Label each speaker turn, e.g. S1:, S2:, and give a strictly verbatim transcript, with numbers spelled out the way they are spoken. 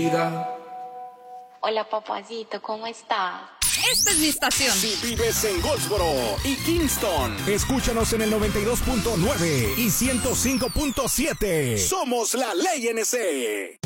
S1: vida.
S2: Hola, papacito, ¿cómo está?
S3: Esta es mi estación.
S4: Si vives en Goldsboro y Kingston,
S5: escúchanos en el noventa y dos punto nueve y ciento cinco punto siete.
S4: Somos la Ley N C.